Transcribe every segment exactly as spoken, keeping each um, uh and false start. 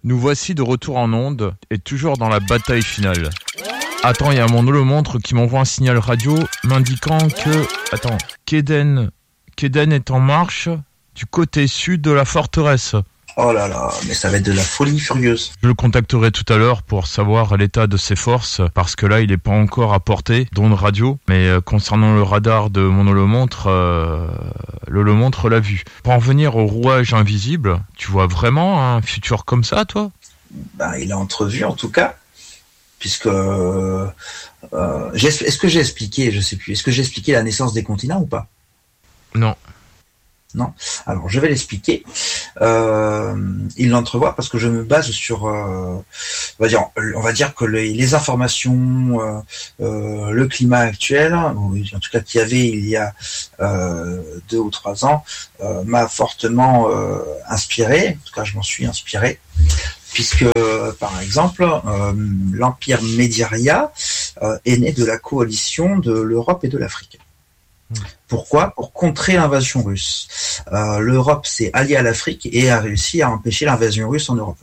Nous voici de retour en onde et toujours dans la bataille finale. Attends, il y a mon holomontre qui m'envoie un signal radio m'indiquant que... Attends, Keden... Keden est en marche du côté sud de la forteresse. Oh là là, mais ça va être de la folie furieuse. Je le contacterai tout à l'heure pour savoir l'état de ses forces, parce que là, il n'est pas encore à portée d'onde radio. Mais euh, concernant le radar de mon holomontre, euh, l'holomontre l'a vu. Pour en venir au rouage invisible, tu vois vraiment un futur comme ça, toi ? Ben, il a entrevu, en tout cas, puisque... Euh, euh, j'ai, est-ce que j'ai expliqué, je sais plus, est-ce que j'ai expliqué la naissance des continents ou pas ? Non. Non. Alors, je vais l'expliquer. Euh, il l'entrevoit parce que je me base sur, euh, on va dire, on va dire que les, les informations, euh, euh, le climat actuel, ou en tout cas qu'il y avait il y a euh, deux ou trois ans, euh, m'a fortement euh, inspiré. En tout cas, je m'en suis inspiré, puisque, par exemple, euh, l'empire Médiaria euh, est né de la coalition de l'Europe et de l'Afrique. Pourquoi ? Pour contrer l'invasion russe. Euh, L'Europe s'est alliée à l'Afrique et a réussi à empêcher l'invasion russe en Europe.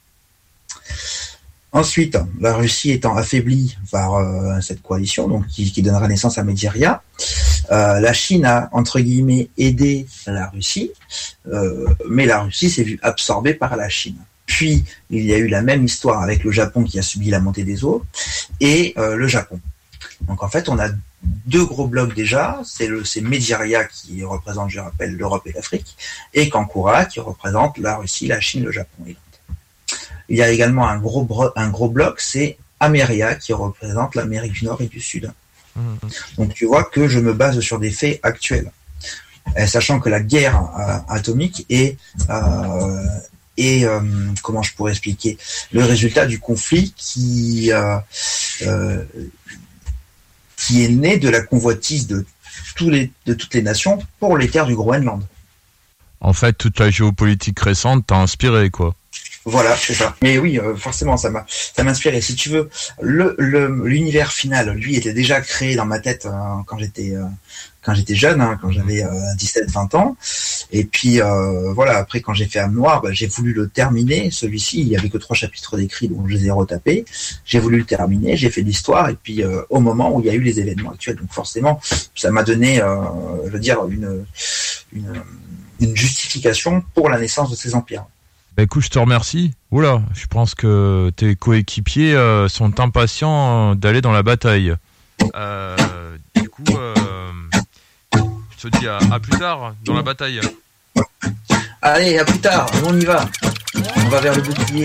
Ensuite, la Russie étant affaiblie par euh, cette coalition, donc qui, qui donnera naissance à Médiaria, euh, la Chine a, entre guillemets, aidé la Russie, euh, mais la Russie s'est vue absorbée par la Chine. Puis, il y a eu la même histoire avec le Japon qui a subi la montée des eaux, et euh, le Japon. Donc en fait, on a deux gros blocs déjà, c'est le c'est Médiaria qui représente, je rappelle, l'Europe et l'Afrique, et Kankura qui représente la Russie, la Chine, le Japon et l'Inde. Il y a également un gros bro- un gros bloc, c'est Ameria qui représente l'Amérique du Nord et du Sud. Mmh. Donc tu vois que je me base sur des faits actuels, et sachant que la guerre euh, atomique est euh, et euh, comment je pourrais expliquer le résultat du conflit qui euh, euh, qui est né de la convoitise de, tous les, de toutes les nations pour les terres du Groenland. En fait, toute la géopolitique récente t'a inspiré, quoi. Voilà, c'est ça. Mais oui, euh, forcément, ça m'a, ça m'a inspiré. Si tu veux, le, le, l'univers final, lui, était déjà créé dans ma tête euh, quand j'étais, euh, quand j'étais jeune, hein, quand j'avais euh, dix-sept vingt ans. Et puis, euh, voilà, après, quand j'ai fait Âme Noire, bah, j'ai voulu le terminer. Celui-ci, il y avait que trois chapitres d'écrits, donc je les ai retapés. J'ai voulu le terminer, j'ai fait l'histoire, et puis euh, au moment où il y a eu les événements actuels. Donc forcément, ça m'a donné, euh, je veux dire, une, une, une justification pour la naissance de ces empires. Bah écoute, je te remercie. Oula, je pense que tes coéquipiers euh, sont impatients d'aller dans la bataille. Euh, du coup, euh, je te dis à, à plus tard dans la bataille. Allez, à plus tard, on y va. On va vers le bouclier.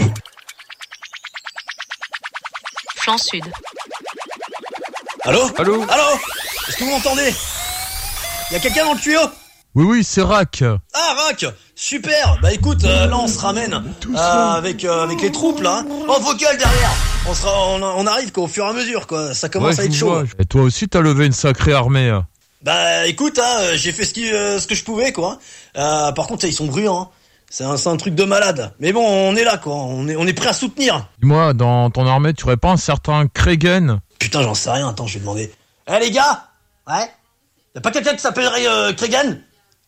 Flanc sud. Allô ? Allô ? Allô ? Est-ce que vous m'entendez ? Il y a quelqu'un dans le tuyau ? Oui, oui, c'est Rack. Ah, Rack, super. Bah écoute, euh, là on se ramène euh, avec euh, avec les troupes là. Hein. Oh, vocal derrière. On sera, on, on arrive quoi, au fur et à mesure quoi. Ça commence ouais, à être chaud. Vois. Et toi aussi, t'as levé une sacrée armée. Bah écoute, hein, j'ai fait ce, qui, euh, ce que je pouvais quoi. Euh, par contre, ils sont bruyants. Hein. C'est un, c'est un truc de malade. Mais bon, on est là quoi. On est, on est prêt à soutenir. Dis-moi, dans ton armée, tu aurais pas un certain Kregen ? Putain, j'en sais rien. Attends, je vais demander. Eh hey, les gars. Ouais. Y'a pas quelqu'un qui s'appellerait euh, Kregen ? Non ?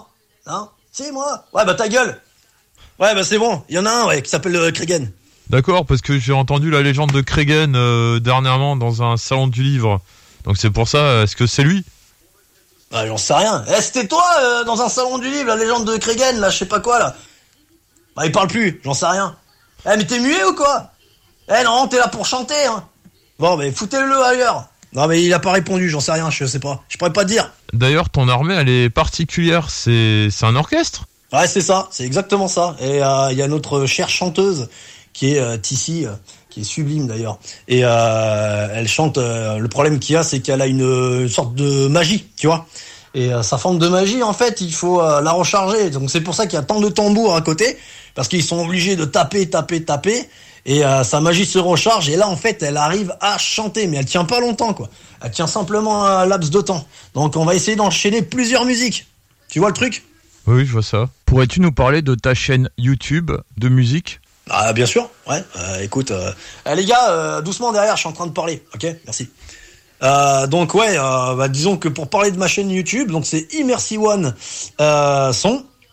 Non ? Si, moi. Ouais, bah ta gueule. Ouais, bah c'est bon. Il y en a un, ouais, qui s'appelle euh, Kregen. D'accord, parce que j'ai entendu la légende de Kregen euh, dernièrement dans un salon du livre. Donc c'est pour ça, est-ce que c'est lui ? Bah j'en sais rien. Eh, c'était toi, euh, dans un salon du livre, la légende de Kregen, là, je sais pas quoi, là. Bah il parle plus, j'en sais rien. Eh, mais t'es muet ou quoi ? Eh non, t'es là pour chanter, hein. Bon, mais foutez-le ailleurs. Non, mais il a pas répondu, j'en sais rien, je sais pas. Je pourrais pas te dire. D'ailleurs, ton armée, elle est particulière. C'est, c'est un orchestre ? Ouais, c'est ça, c'est exactement ça. Et il euh, y a notre chère chanteuse qui est euh, Tissi, euh, qui est sublime d'ailleurs. Et euh, elle chante. Euh, le problème qu'il y a, c'est qu'elle a une, une sorte de magie, tu vois. Et euh, sa forme de magie, en fait, il faut euh, la recharger. Donc c'est pour ça qu'il y a tant de tambours à côté, parce qu'ils sont obligés de taper, taper, taper. Et euh, sa magie se recharge. Et là, en fait, elle arrive à chanter, mais elle tient pas longtemps, quoi. Elle tient simplement un laps de temps. Donc on va essayer d'enchaîner plusieurs musiques. Tu vois le truc ? Oui, je vois ça. Pourrais-tu nous parler de ta chaîne YouTube de musique ? Ah, bien sûr, ouais. Euh, écoute, euh... eh, les gars, euh, doucement derrière, je suis en train de parler. Ok, merci. Euh, donc ouais, euh, bah, disons que pour parler de ma chaîne YouTube, donc c'est Immersi One euh, son.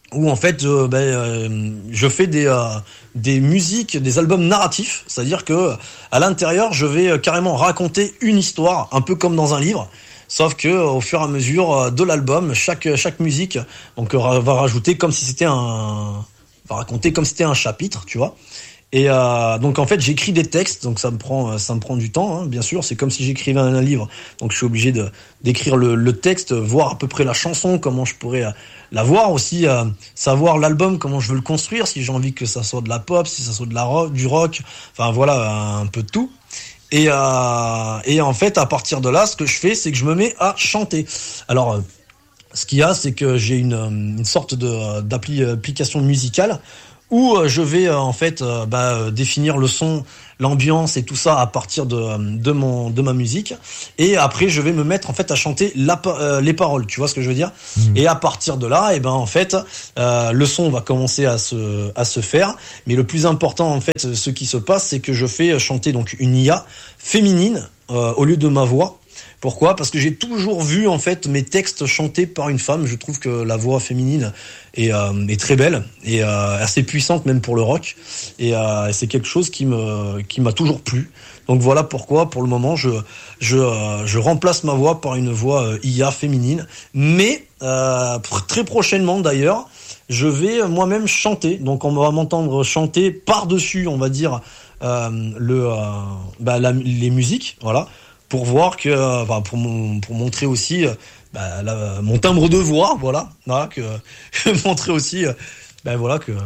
où en fait euh, ben, euh, je fais des euh, des musiques, des albums narratifs, c'est-à-dire que à l'intérieur je vais carrément raconter une histoire, un peu comme dans un livre, sauf que au fur et à mesure de l'album, chaque chaque musique donc va rajouter comme si c'était un va raconter comme si c'était un chapitre, tu vois. Et euh, donc en fait j'écris des textes, donc ça me prend ça me prend du temps, hein, bien sûr. C'est comme si j'écrivais un, un livre, donc je suis obligé de d'écrire le, le texte, voir à peu près la chanson, comment je pourrais euh, la voir aussi, euh, savoir l'album, comment je veux le construire, si j'ai envie que ça soit de la pop, si ça soit de la rock, du rock, enfin voilà un peu de tout. Et euh, et en fait à partir de là, ce que je fais, c'est que je me mets à chanter. Alors euh, ce qu'il y a, c'est que j'ai une une sorte de d'appli application musicale où je vais en fait bah, définir le son, l'ambiance et tout ça à partir de de mon de ma musique, et après je vais me mettre en fait à chanter la, euh, les paroles, tu vois ce que je veux dire. Mmh. Et à partir de là, et ben en fait euh, le son va commencer à se à se faire, mais le plus important en fait ce qui se passe, c'est que je fais chanter donc une I A féminine euh, au lieu de ma voix. Pourquoi ? Parce que j'ai toujours vu en fait mes textes chantés par une femme. Je trouve que la voix féminine est, euh, est très belle et euh, assez puissante même pour le rock. Et euh, c'est quelque chose qui me qui m'a toujours plu. Donc voilà pourquoi pour le moment je je euh, je remplace ma voix par une voix euh, I A féminine. Mais euh, très prochainement d'ailleurs, je vais moi-même chanter. Donc on va m'entendre chanter par-dessus, on va dire euh, le euh, bah, la, les musiques. Voilà. Pour voir que, enfin, pour, mon, pour montrer aussi bah, la, mon timbre de voix, voilà, voilà que montrer aussi, ben voilà que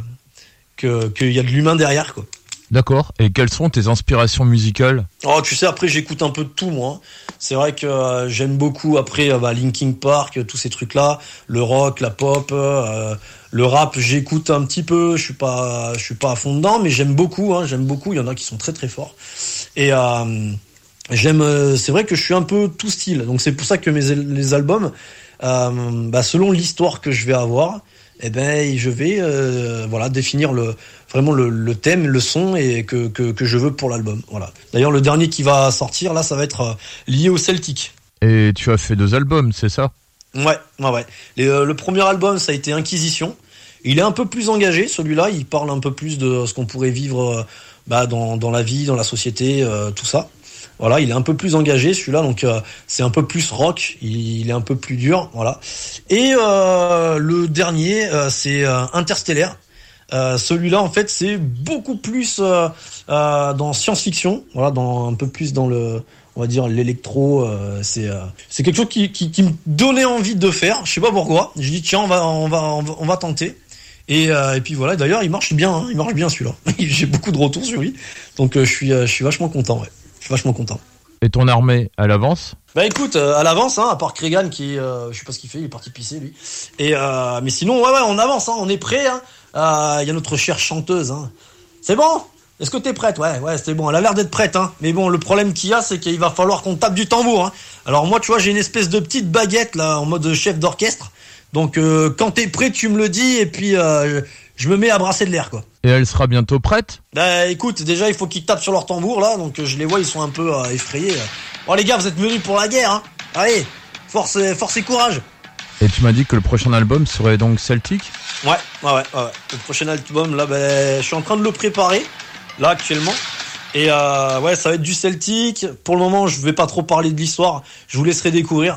que qu'il y a de l'humain derrière, quoi. D'accord. Et quelles sont tes inspirations musicales ? Oh, tu sais, après j'écoute un peu de tout, moi. C'est vrai que euh, j'aime beaucoup après bah, Linkin Park, tous ces trucs-là, le rock, la pop, euh, le rap. J'écoute un petit peu. Je suis pas, je suis pas à fond dedans, mais j'aime beaucoup. Hein, j'aime beaucoup. Il y en a qui sont très très forts. Et euh, J'aime, c'est vrai que je suis un peu tout style, donc c'est pour ça que mes les albums, euh, bah selon l'histoire que je vais avoir, eh ben je vais euh, voilà définir le vraiment le, le thème, le son et que, que que je veux pour l'album. Voilà. D'ailleurs le dernier qui va sortir là, ça va être euh, lié au Celtic. Et tu as fait deux albums, c'est ça ? Ouais, ouais, ouais. Les, euh, le premier album, ça a été Inquisition. Il est un peu plus engagé, celui-là. Il parle un peu plus de ce qu'on pourrait vivre euh, bah, dans dans la vie, dans la société, euh, tout ça. Voilà, il est un peu plus engagé celui-là, donc euh, c'est un peu plus rock, il, il est un peu plus dur, voilà. Et euh, le dernier, euh, c'est euh, Interstellaire. Euh, celui-là, en fait, c'est beaucoup plus euh, euh, dans science-fiction, voilà, dans un peu plus dans le, on va dire l'électro. Euh, c'est euh, c'est quelque chose qui, qui qui me donnait envie de faire. Je sais pas pourquoi. Je dis tiens, on va on va on va, on va tenter. Et, euh, et puis voilà. D'ailleurs, il marche bien, hein, il marche bien celui-là. J'ai beaucoup de retours sur lui, donc euh, je suis euh, je suis vachement content, ouais. Je suis vachement content. Et ton armée, elle avance ? Bah écoute, euh, à l'avance, hein, à part Cregan qui, euh, je sais pas ce qu'il fait, il est parti pisser lui. Et euh, mais sinon, ouais ouais, on avance, hein, on est prêt. Hein. Euh, y a notre chère chanteuse. Hein. C'est bon ? Est-ce que t'es prête ? Ouais ouais, c'est bon. Elle a l'air d'être prête. Hein. Mais bon, le problème qu'il y a, c'est qu'il va falloir qu'on tape du tambour. Hein. Alors moi, tu vois, j'ai une espèce de petite baguette là, en mode chef d'orchestre. Donc euh, quand t'es prêt, tu me le dis et puis euh, je me mets à brasser de l'air, quoi. Et elle sera bientôt prête ? Bah écoute, déjà il faut qu'ils tapent sur leur tambour là, donc je les vois, ils sont un peu euh, effrayés. Bon les gars, vous êtes venus pour la guerre, hein. Allez, force, force et courage. Et tu m'as dit que le prochain album serait donc Celtic ? Ouais, ouais, ouais, ouais. Le prochain album là, ben, je suis en train de le préparer là actuellement. Et euh, ouais, ça va être du Celtic. Pour le moment, je vais pas trop parler de l'histoire. Je vous laisserai découvrir.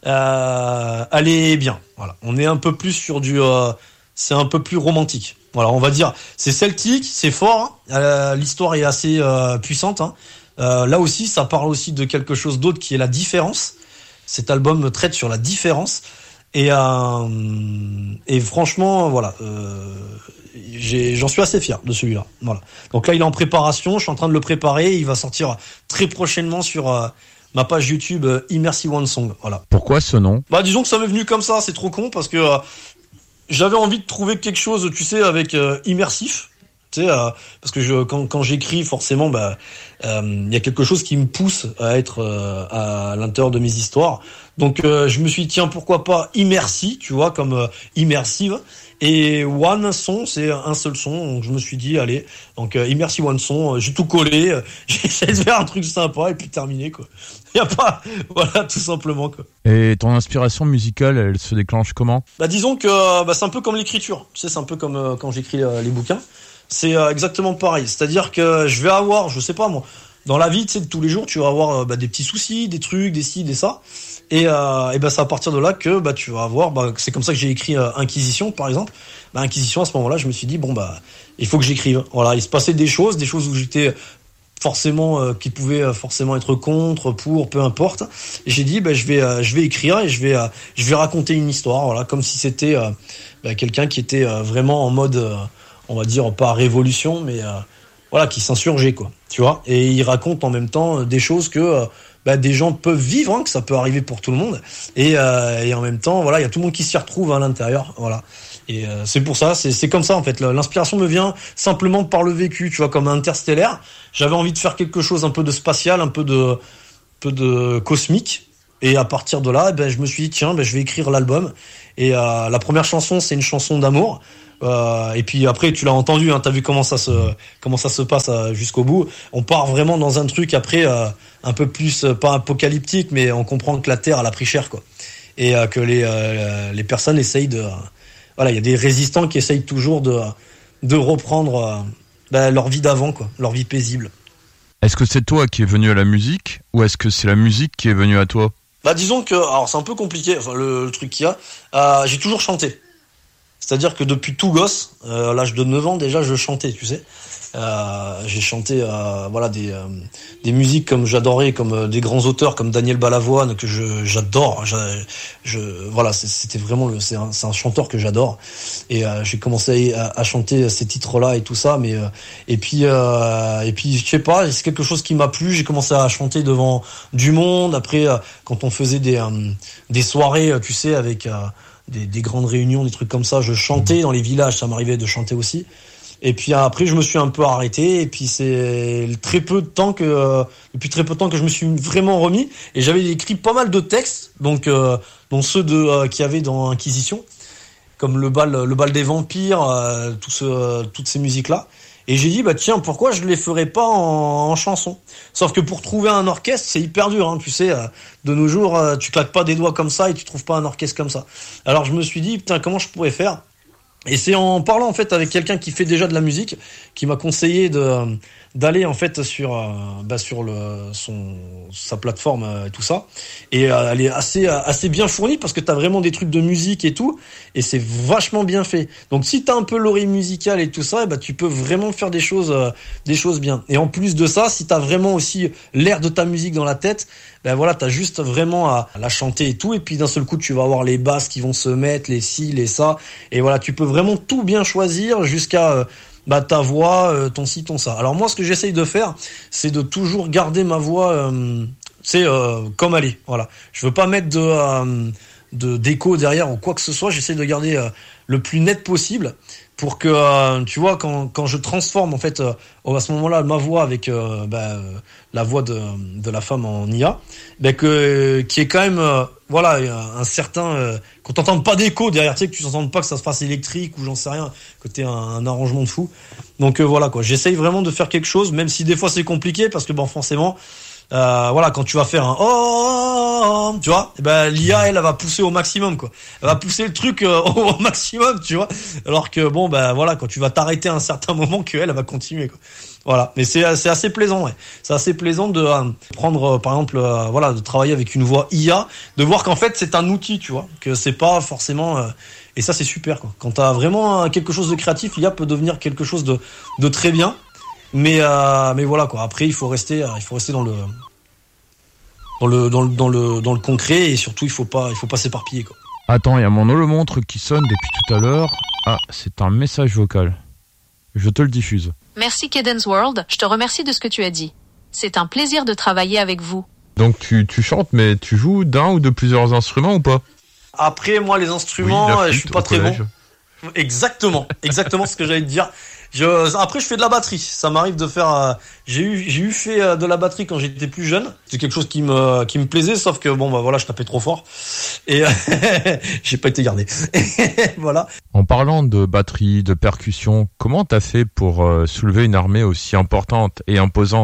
Euh, allez bien. Voilà, on est un peu plus sur du, euh, c'est un peu plus romantique. Voilà, on va dire, c'est celtique, c'est fort, hein. Euh, l'histoire est assez euh, puissante. Hein. Euh, là aussi, ça parle aussi de quelque chose d'autre qui est la différence. Cet album traite sur la différence. Et, euh, et franchement, voilà, euh, j'ai, j'en suis assez fier de celui-là. Voilà. Donc là, il est en préparation, je suis en train de le préparer. Il va sortir très prochainement sur euh, ma page YouTube euh, Immersive One Song. Voilà. Pourquoi ce nom ? Bah, disons que ça m'est venu comme ça, c'est trop con parce que... Euh, J'avais envie de trouver quelque chose, tu sais, avec euh, immersif, tu sais, euh, parce que je, quand, quand j'écris, forcément, bah, euh, il y a quelque chose qui me pousse à être euh, à l'intérieur de mes histoires. Donc, euh, je me suis dit, tiens, pourquoi pas immersi, tu vois, comme euh, immersive. Et One Son, c'est un seul son. Donc, je me suis dit, allez, donc euh, Immersive One Son, euh, j'ai tout collé, euh, j'ai essayé de faire un truc sympa et puis terminé, quoi. y a pas, voilà, tout simplement, quoi. Et ton inspiration musicale, elle se déclenche comment ? Bah disons que bah, c'est un peu comme l'écriture, tu sais, c'est un peu comme euh, quand j'écris euh, les bouquins. C'est euh, exactement pareil, c'est-à-dire que je vais avoir, je sais pas moi, dans la vie, tu sais, de tous les jours, tu vas avoir euh, bah, des petits soucis, des trucs, des ci, des ça, et, euh, et bah c'est à partir de là que bah tu vas avoir, bah c'est comme ça que j'ai écrit euh, Inquisition par exemple. Bah Inquisition, à ce moment-là, je me suis dit bon bah il faut que j'écrive. Voilà, il se passait des choses, des choses où j'étais forcément euh, qui pouvaient euh, forcément être contre, pour, peu importe. Et j'ai dit bah je vais euh, je vais écrire et je vais euh, je vais raconter une histoire, voilà, comme si c'était euh, bah, quelqu'un qui était euh, vraiment en mode euh, on va dire pas révolution, mais euh, voilà, qui s'insurgeait, quoi, tu vois. Et il raconte en même temps des choses que euh, bah, des gens peuvent vivre, hein, que ça peut arriver pour tout le monde. Et, euh, et en même temps, voilà, il y a tout le monde qui s'y retrouve à l'intérieur, voilà. Et euh, c'est pour ça, c'est, c'est comme ça en fait. L'inspiration me vient simplement par le vécu, tu vois, comme Interstellaire. J'avais envie de faire quelque chose un peu de spatial, un peu de, un peu de cosmique. Et à partir de là, ben je me suis dit tiens, ben je vais écrire l'album. Et euh, la première chanson, c'est une chanson d'amour. Euh, et puis après, tu l'as entendu, hein, t'as vu comment ça se comment ça se passe euh, jusqu'au bout. On part vraiment dans un truc après euh, un peu plus euh, pas apocalyptique, mais on comprend que la Terre elle a pris cher, quoi, et euh, que les euh, les personnes essayent de euh, voilà, il y a des résistants qui essayent toujours de de reprendre euh, bah, leur vie d'avant, quoi, leur vie paisible. Est-ce que c'est toi qui es venu à la musique ou est-ce que c'est la musique qui est venue à toi ? Bah disons que alors c'est un peu compliqué, enfin le, le truc qu'il y a, euh, j'ai toujours chanté. C'est-à-dire que depuis tout gosse, euh, à l'âge de neuf ans déjà, je chantais, tu sais. Euh, j'ai chanté euh, voilà des euh, des musiques comme j'adorais, comme euh, des grands auteurs comme Daniel Balavoine que je j'adore. Je, je voilà, c'était vraiment le c'est un, c'est un chanteur que j'adore. Et euh, j'ai commencé à, à chanter ces titres-là et tout ça, mais euh, et puis euh, et puis je sais pas, c'est quelque chose qui m'a plu. J'ai commencé à chanter devant du monde. Après, euh, quand on faisait des euh, des soirées, tu sais, avec euh, Des, des grandes réunions, des trucs comme ça, je chantais dans les villages, ça m'arrivait de chanter aussi. Et puis après, je me suis un peu arrêté. Et puis c'est très peu de temps que, euh, depuis très peu de temps que je me suis vraiment remis. Et j'avais écrit pas mal de textes, donc euh, dont ceux de euh, qu'il y avait dans Inquisition, comme le bal, le bal des vampires, euh, tout ce, euh, toutes ces musiques-là. Et j'ai dit bah tiens, pourquoi je les ferais pas en, en chanson ? Sauf que pour trouver un orchestre, c'est hyper dur, hein, tu sais. Euh, de nos jours, euh, tu claques pas des doigts comme ça et tu trouves pas un orchestre comme ça. Alors je me suis dit putain, comment je pourrais faire ? Et c'est en parlant en fait avec quelqu'un qui fait déjà de la musique qui m'a conseillé de d'aller en fait sur euh, bah sur le son sa plateforme et euh, tout ça, et euh, elle est assez assez bien fournie parce que t'as vraiment des trucs de musique et tout, et c'est vachement bien fait. Donc si t'as un peu l'oreille musicale et tout ça, et bah tu peux vraiment faire des choses euh, des choses bien. Et en plus de ça, si t'as vraiment aussi l'air de ta musique dans la tête, ben voilà, t'as juste vraiment à la chanter et tout, et puis d'un seul coup tu vas avoir les basses qui vont se mettre, les ci, les ça, et voilà, tu peux vraiment tout bien choisir jusqu'à euh, bah ta voix, euh, ton ci, ton ça. Alors moi, ce que j'essaye de faire, c'est de toujours garder ma voix, euh, c'est euh, comme elle est. Voilà, je veux pas mettre de euh, de d'écho derrière ou quoi que ce soit. J'essaye de garder euh, le plus net possible pour que euh, tu vois quand quand je transforme en fait euh, à ce moment-là ma voix avec euh, bah, euh, la voix de de la femme en I A, bah, que qui est quand même euh, voilà un certain euh, qu'on t'entende pas d'écho derrière, tu sais, que tu t'entendes pas que ça se fasse électrique ou j'en sais rien, que t'aies un, un arrangement de fou. Donc euh, voilà quoi, j'essaye vraiment de faire quelque chose, même si des fois c'est compliqué parce que bon forcément euh, voilà, quand tu vas faire un oh, tu vois, et ben l'I A elle, elle va pousser au maximum, quoi. Elle va pousser le truc euh, au maximum, tu vois. Alors que bon ben voilà, quand tu vas t'arrêter à un certain moment, que elle, elle va continuer, quoi. Voilà, mais c'est c'est assez plaisant, ouais. C'est assez plaisant de euh, prendre euh, par exemple euh, voilà, de travailler avec une voix I A, de voir qu'en fait c'est un outil, tu vois, que c'est pas forcément euh, et ça c'est super, quoi. Quand t'as vraiment euh, quelque chose de créatif, l'I A peut devenir quelque chose de de très bien. Mais euh, mais voilà quoi. Après il faut rester il faut rester dans le dans le dans le dans le dans le concret, et surtout il faut pas il faut pas s'éparpiller, quoi. Attends, il y a mon holo-montre qui sonne depuis tout à l'heure. Ah, c'est un message vocal. Je te le diffuse. Merci Cadence World, je te remercie de ce que tu as dit. C'est un plaisir de travailler avec vous. Donc tu tu chantes, mais tu joues d'un ou de plusieurs instruments ou pas ? Après moi les instruments, oui, flûte, je suis pas très bon. Exactement, exactement ce que j'allais te dire. Je, après, je fais de la batterie. Ça m'arrive de faire. Euh, j'ai eu, j'ai eu fait euh, de la batterie quand j'étais plus jeune. C'est quelque chose qui me, qui me plaisait, sauf que bon, bah voilà, je tapais trop fort et euh, j'ai pas été gardé. Voilà. En parlant de batterie, de percussion, comment t'as fait pour euh, soulever une armée aussi importante et imposante ?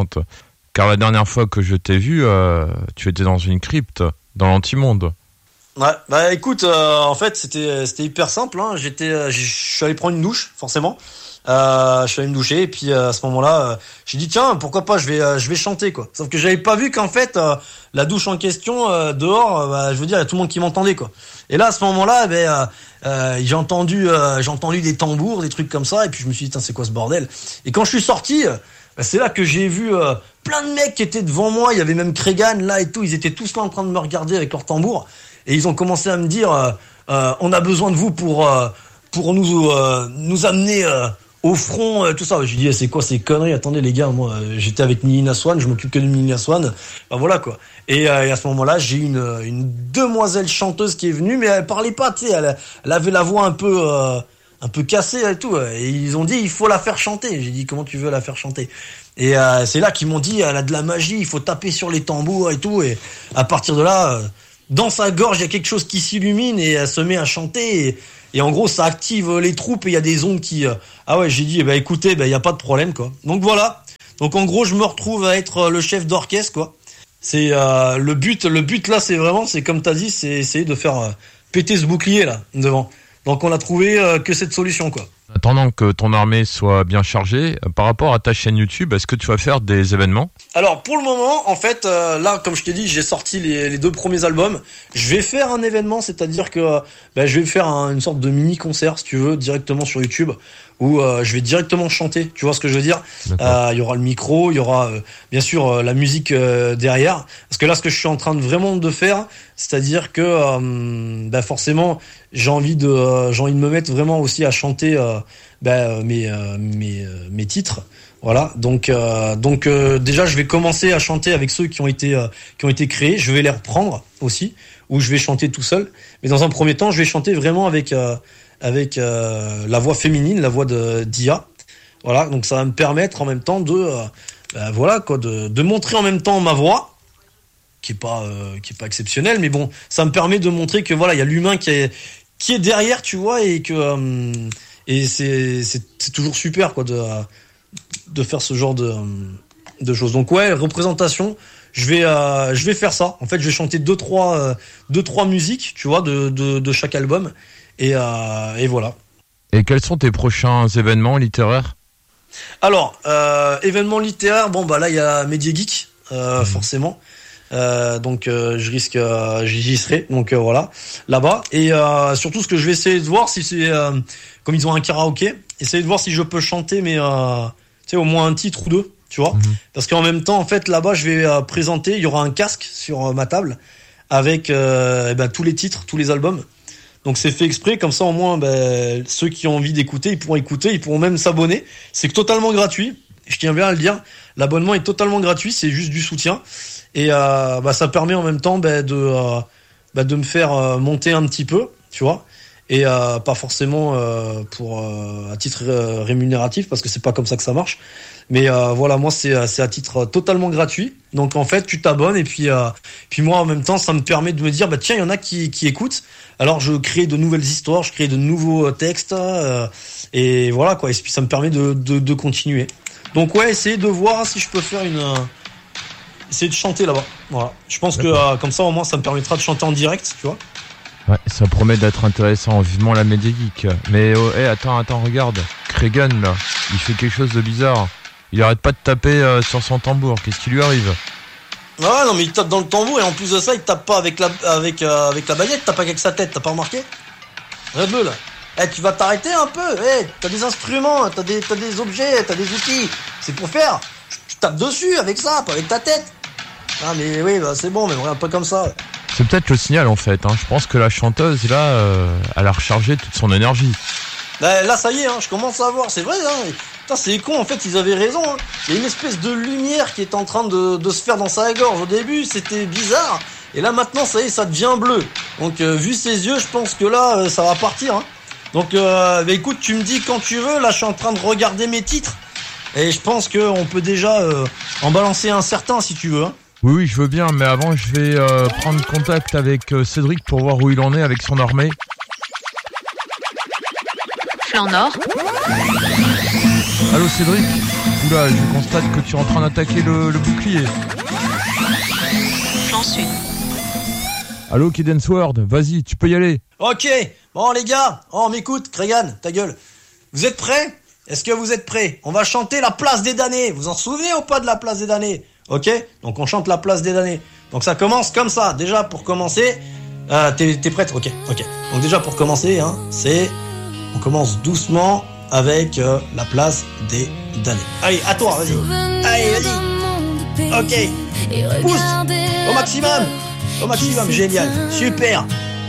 Car la dernière fois que je t'ai vu, euh, tu étais dans une crypte, dans l'antimonde. Ouais, bah écoute, euh, en fait c'était c'était hyper simple. Hein. J'étais, euh, je suis allé prendre une douche, forcément. Euh, je suis allé me doucher et puis euh, à ce moment-là, euh, j'ai dit tiens pourquoi pas, je vais euh, je vais chanter quoi. Sauf que j'avais pas vu qu'en fait euh, la douche en question euh, dehors, euh, bah, je veux dire il y a tout le monde qui m'entendait quoi. Et là à ce moment-là, ben euh, euh, j'ai entendu euh, j'ai entendu des tambours, des trucs comme ça et puis je me suis dit tiens c'est quoi ce bordel. Et quand je suis sorti, euh, bah, c'est là que j'ai vu euh, plein de mecs qui étaient devant moi. Il y avait même Cregan là et tout. Ils étaient tous là en train de me regarder avec leurs tambours et ils ont commencé à me dire euh, euh, on a besoin de vous pour euh, pour nous euh, nous amener euh, au front, euh, tout ça. Je dis, c'est quoi ces conneries? Attendez les gars, moi euh, j'étais avec Nina Swan, je m'occupe que de Nina Swan. Ben voilà quoi. Et, euh, et à ce moment-là, j'ai une une demoiselle chanteuse qui est venue, mais elle parlait pas, tu sais, elle, elle avait la voix un peu euh, un peu cassée et tout. Et ils ont dit, il faut la faire chanter. J'ai dit, comment tu veux la faire chanter? Et euh, c'est là qu'ils m'ont dit, elle a de la magie, il faut taper sur les tambours et tout. Et à partir de là, euh, dans sa gorge, il y a quelque chose qui s'illumine et elle se met à chanter. Et, Et en gros, ça active les troupes et il y a des ondes qui... Ah ouais, j'ai dit, eh ben, écoutez, il ben, n'y a pas de problème, quoi. Donc voilà. Donc en gros, je me retrouve à être le chef d'orchestre, quoi. C'est euh, le but, le but là, c'est vraiment, c'est comme tu as dit, c'est essayer de faire euh, péter ce bouclier, là, devant. Donc on a trouvé euh, que cette solution, quoi. Attendant que ton armée soit bien chargée, euh, par rapport à ta chaîne YouTube, est-ce que tu vas faire des événements? Alors pour le moment, en fait, euh, là, comme je t'ai dit, j'ai sorti les, les deux premiers albums. Je vais faire un événement, c'est-à-dire que euh, ben, je vais faire un, une sorte de mini-concert, si tu veux, directement sur YouTube, où euh, je vais directement chanter. Tu vois ce que je veux dire? Euh, il y aura le micro, il y aura euh, bien sûr euh, la musique euh, derrière. Parce que là, ce que je suis en train de vraiment de faire, c'est-à-dire que euh, ben, forcément, j'ai envie de, euh, j'ai envie de me mettre vraiment aussi à chanter euh, ben, mes, euh, mes, euh, mes titres. Voilà, donc euh, donc euh, déjà je vais commencer à chanter avec ceux qui ont été euh, qui ont été créés. Je vais les reprendre aussi, ou je vais chanter tout seul. Mais dans un premier temps, je vais chanter vraiment avec euh, avec euh, la voix féminine, la voix de d'Ia. Voilà, donc ça va me permettre en même temps de euh, ben voilà quoi, de de montrer en même temps ma voix, qui est pas euh, qui est pas exceptionnelle, mais bon, ça me permet de montrer que voilà, il y a l'humain qui est qui est derrière, tu vois, et que euh, et c'est c'est c'est toujours super quoi de euh, de faire ce genre de de choses. Donc ouais, représentation, je vais euh, je vais faire ça. En fait, je vais chanter deux trois euh, deux trois musiques, tu vois, de de de chaque album et euh, et voilà. Et quels sont tes prochains événements littéraires? Alors, euh, événements littéraires, bon bah là il y a Média Geek euh, mmh. forcément. Euh, donc euh, je risque euh, j'y serai, donc euh, voilà, là-bas. Et euh, surtout ce que je vais essayer de voir, si c'est euh, comme ils ont un karaoké, essayer de voir si je peux chanter, mais euh, tu sais, au moins un titre ou deux, tu vois. Mmh. Parce qu'en même temps, en fait, là-bas, je vais euh, présenter, il y aura un casque sur euh, ma table avec euh, eh ben, tous les titres, tous les albums. Donc c'est fait exprès, comme ça au moins, ben, ceux qui ont envie d'écouter, ils pourront écouter, ils pourront même s'abonner. C'est totalement gratuit, je tiens bien à le dire. L'abonnement est totalement gratuit, c'est juste du soutien. Et euh, bah, ça permet en même temps bah, de, euh, bah, de me faire euh, monter un petit peu, tu vois. Et euh, pas forcément euh, pour euh, à titre euh, rémunératif, parce que c'est pas comme ça que ça marche. Mais euh, voilà, moi c'est c'est à titre totalement gratuit. Donc en fait, tu t'abonnes et puis euh, puis moi en même temps, ça me permet de me dire bah tiens, il y en a qui qui écoutent. Alors je crée de nouvelles histoires, je crée de nouveaux textes euh, et voilà quoi. Et puis ça me permet de de, de continuer. Donc ouais, essayer de voir si je peux faire une euh, essayer de chanter là-bas. Voilà. Je pense que euh, comme ça au moins ça me permettra de chanter en direct, tu vois. Ouais, ça promet d'être intéressant, vivement la Média Geek. Mais oh, hey, attends, attends, regarde, Cregan là, il fait quelque chose de bizarre. Il arrête pas de taper euh, sur son tambour. Qu'est-ce qui lui arrive? Ah non, mais il tape dans le tambour et en plus de ça, il tape pas avec la avec euh, avec la baguette, il tape avec sa tête. T'as pas remarqué? Regarde-le là. Eh, hey, tu vas t'arrêter un peu. Eh, hey, t'as des instruments, t'as des t'as des objets, t'as des outils. C'est pour faire. Tu tapes dessus avec ça, pas avec ta tête. Ah mais oui, bah c'est bon, mais regarde pas comme ça. C'est peut-être le signal en fait. Hein. Je pense que la chanteuse là, euh, elle a rechargé toute son énergie. Là, là ça y est, hein, je commence à voir. C'est vrai. Hein. Putain, c'est con. En fait, ils avaient raison. Hein. Il y a une espèce de lumière qui est en train de, de se faire dans sa gorge. Au début, c'était bizarre. Et là, maintenant, ça y est, ça devient bleu. Donc, euh, vu ses yeux, je pense que là, euh, ça va partir. Hein. Donc, euh, bah, écoute, tu me dis quand tu veux. Là, je suis en train de regarder mes titres. Et je pense qu'on peut déjà euh, en balancer un certain, si tu veux. Hein. Oui, oui, je veux bien, mais avant, je vais euh, prendre contact avec euh, Cédric pour voir où il en est avec son armée. Flanc Nord. Allô Cédric? Oula, je constate que tu es en train d'attaquer le, le bouclier. Plan sud. Allô Kid Sword, vas-y, tu peux y aller. Ok, bon les gars, oh, on m'écoute, Cregan, ta gueule. Vous êtes prêts? Est-ce que vous êtes prêts? On va chanter la place des damnés. Vous en souvenez ou pas de la place des damnés? Ok, donc on chante la place des damnés. Donc ça commence comme ça. Déjà pour commencer, euh, t'es, t'es prête? Ok, ok. Donc déjà pour commencer, hein, c'est, on commence doucement avec euh, la place des damnés. Allez, à toi, vas-y. Allez, vas-y. Ok. Pousse au maximum. Au maximum, génial, super.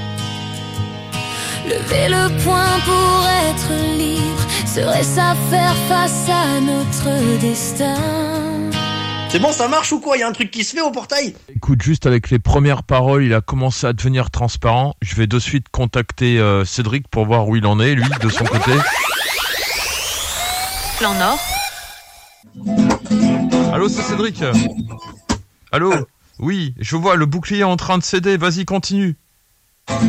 Lever le poing pour être libre, serait ça faire face à notre destin? C'est bon, ça marche ou quoi? Il y a un truc qui se fait au portail? Écoute, juste avec les premières paroles, il a commencé à devenir transparent. Je vais de suite contacter euh, Cédric pour voir où il en est, lui, de son côté. Plan nord. Allô, c'est Cédric. Allô? Oui, je vois le bouclier en train de céder, vas-y, continue.